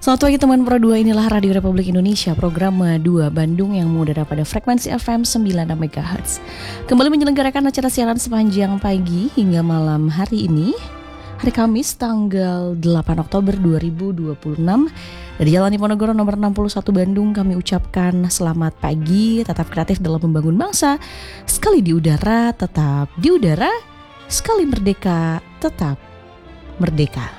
Selamat pagi teman Pro 2, inilah Radio Republik Indonesia, program 2 Bandung yang mengudara pada frekuensi FM 96 MHz. Kembali menyelenggarakan acara siaran sepanjang pagi hingga malam hari ini, hari Kamis tanggal 8 Oktober 2026. Dari Jalan Diponegoro nomor 61 Bandung, kami ucapkan selamat pagi, tetap kreatif dalam membangun bangsa. Sekali di udara, tetap di udara. Sekali merdeka, tetap merdeka.